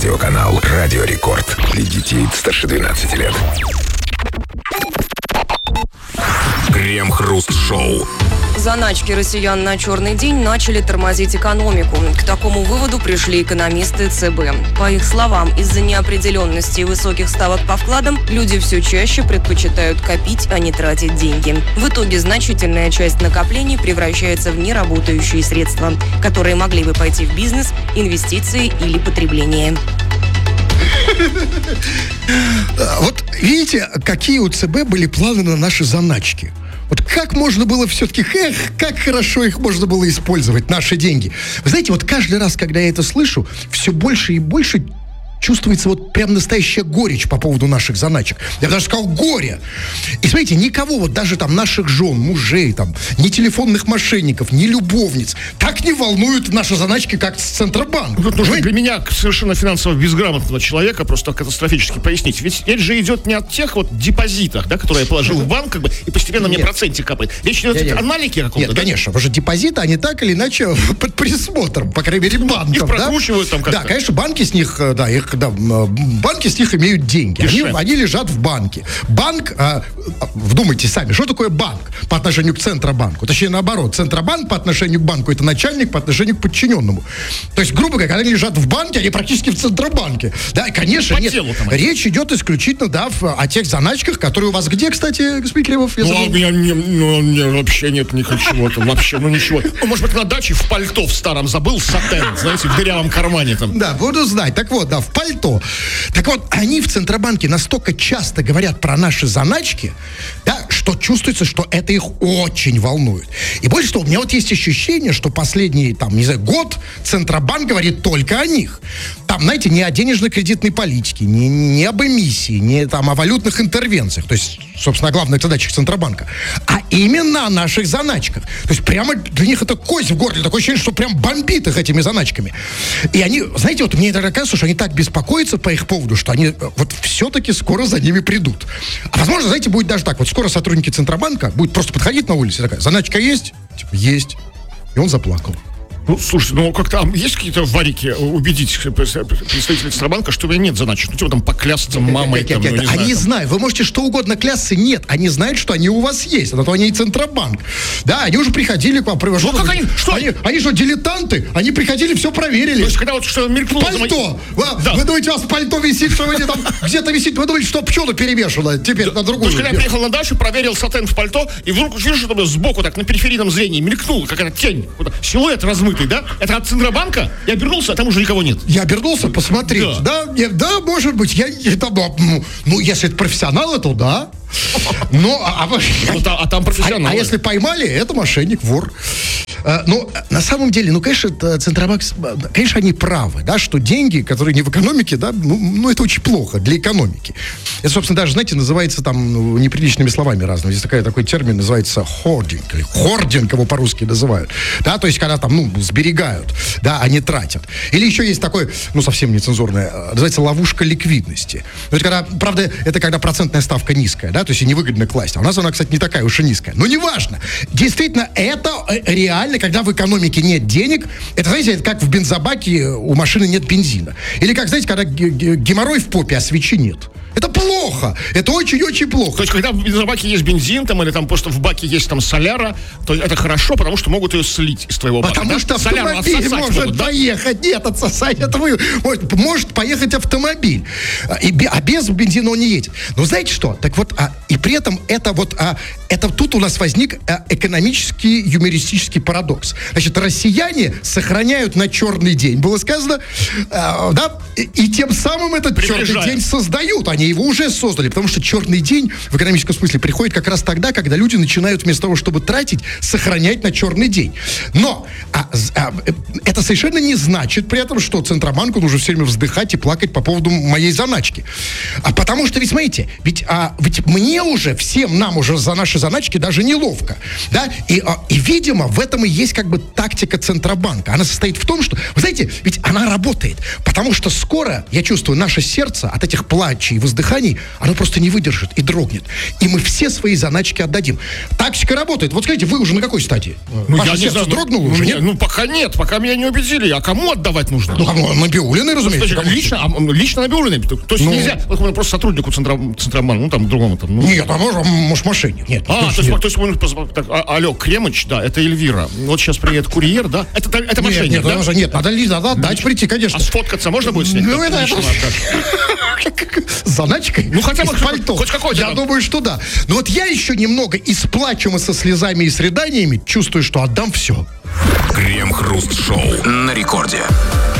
Видеоканал «Радио Рекорд». Для детей старше 12 лет. Крем-хруст-шоу. Заначки россиян на черный день начали тормозить экономику. К такому выводу пришли экономисты ЦБ. По их словам, из-за неопределенности и высоких ставок по вкладам люди все чаще предпочитают копить, а не тратить деньги. В итоге значительная часть накоплений превращается в неработающие средства, которые могли бы пойти в бизнес, инвестиции или потребление. Вот видите, какие у ЦБ были планы на наши заначки. Вот как можно было все-таки, как хорошо их можно было использовать, наши деньги. Вы знаете, вот каждый раз, когда я это слышу, все больше и больше чувствуется вот прям настоящая горечь по поводу наших заначек. Я бы даже сказал, горе. И смотрите, никого, вот даже там наших жен, мужей, там, ни телефонных мошенников, ни любовниц так не волнуют наши заначки, как Центробанк. Тут нужно для меня, совершенно финансово безграмотного человека, просто катастрофически пояснить. Ведь речь же идет не о тех вот депозитах, да, которые я положил в банк, как бы, и постепенно мне процентик капает. Речь идет о налике каком-то. Нет, да? конечно, потому что депозиты, они так или иначе под присмотром, по крайней мере, банков. Их прокручивают там как-то. Да, конечно, банки с них, банки с них имеют деньги. Они лежат в банке. Банк, вдумайтесь сами, что такое банк по отношению к Центробанку? Точнее, наоборот, Центробанк по отношению к банку — это начальник по отношению к подчиненному. То есть, грубо говоря, когда они лежат в банке, они практически в Центробанке. Да, конечно, нет. Речь идет исключительно, да, о тех заначках, которые у вас где, кстати, господин Кремов? У меня вообще нет ничего там, вообще, ничего. Может быть, на даче в пальто в старом забыл, сатен, знаете, в дырявом кармане там. Да, буду знать. Так вот, да, в пальто. Так вот, они в Центробанке настолько часто говорят про наши заначки, да, что чувствуется, что это их очень волнует. И больше того, у меня вот есть ощущение, что последний, там, не знаю, год Центробанк говорит только о них. Там, знаете, не о денежно-кредитной политике, не об эмиссии, не там о валютных интервенциях, то есть, собственно, о главных задачах Центробанка, а именно о наших заначках. То есть прямо для них это кость в горле, такое ощущение, что прям бомбит их этими заначками. И они, знаете, вот мне иногда кажется, что они так беспокоятся по их поводу, что они вот все-таки скоро за ними придут. А возможно, знаете, будет даже так, вот скоро сотрудники Центробанка будут просто подходить на улице, такая: заначка есть? Типа, есть. И он заплакал. Ну, слушайте, как там есть какие-то варики убедить представителей Центробанка, что у меня нет заначек? Ну, типа там поклясться мамой. Они знают, вы можете что угодно клясться, нет. Они знают, что они у вас есть. А то они и Центробанк. Да, они уже приходили к вам. Ну, как они? Что? Они что, дилетанты? Они приходили, все проверили. То есть, когда вот что мелькнуло... Пальто! Да. Вы думаете, у вас пальто висит, что вы там где-то висит? Вы думаете, что пчела перевешена теперь на другую? То есть, когда я приехал на дачу, проверил сатен в пальто, и вдруг вижу, что сбоку, так, на периферийном зрении мелькнула какая-то тень. Вот, силуэт размытый, да? Это от Центробанка? Я обернулся, а там уже никого нет. Я обернулся посмотреть. Да, может быть. Если это профессионалы, то да. А там профессионалы. А если поймали, это мошенник, вор. На самом деле, конечно, Центробанк, конечно, они правы, да, что деньги, которые не в экономике, да, это очень плохо для экономики. Это, собственно, даже, знаете, называется там неприличными словами разными. Здесь такой термин называется хординг, или хординг его по-русски называют. Да, то есть, когда там, сберегают, да, а не тратят. Или еще есть такой, совсем нецензурное, называется ловушка ликвидности. То есть, когда процентная ставка низкая, да, то есть, и невыгодно класть. А у нас она, кстати, не такая уж и низкая. Но неважно. Действительно, это реально, когда в экономике нет денег, это, знаете, это как в бензобаке у машины нет бензина. Или как, знаете, когда геморрой в попе, а свечи нет. Это плохо. Это очень-очень плохо. То есть, когда в бензобаке есть бензин, там, или там просто в баке есть там соляра, то это хорошо, потому что могут ее слить из твоего бака. Потому что автомобиль может поехать. Нет, отсосать это вы. Может поехать автомобиль. А без бензина он не едет. Но знаете что? Так вот, и при этом это тут у нас возник экономический юмористический парадокс. Значит, россияне сохраняют на черный день, было сказано, да, и тем самым этот черный день создают. Они его уже создали, потому что черный день в экономическом смысле приходит как раз тогда, когда люди начинают вместо того, чтобы тратить, сохранять на черный день. Но это совершенно не значит при этом, что Центробанку нужно все время вздыхать и плакать по поводу моей заначки. Потому что, ведь смотрите, ведь мне уже, всем нам уже за наши ваши заначки даже неловко. Да? И, видимо, в этом и есть как бы тактика Центробанка. Она состоит в том, что, вы знаете, ведь она работает. Потому что скоро, я чувствую, наше сердце от этих плачей и воздыханий, оно просто не выдержит и дрогнет. И мы все свои заначки отдадим. Тактика работает. Вот скажите, вы уже на какой стадии? Ваше сердце дрогнуло уже, нет? Ну, пока нет, пока меня не убедили. А кому отдавать нужно? Ну, кому? Набиулиной, разумеется. Лично Набиулиной. То есть нельзя, просто сотруднику Центробанка, ну, там, другому там. Ну. Нет, а может, мошенник. Нет. То есть алло, Кремыч, да, это Эльвира. Вот сейчас приедет курьер, да? Это мошенник, да? Нет, надо отдать прийти, конечно. А сфоткаться можно будет с ней? Ну, это... С заначкой? Ну, хотя бы пальто. хоть какой-то. Я думаю, что да. Но вот я еще немного и с плачем, и со слезами, и с рыданиями чувствую, что отдам все. Крем-хруст-шоу на рекорде.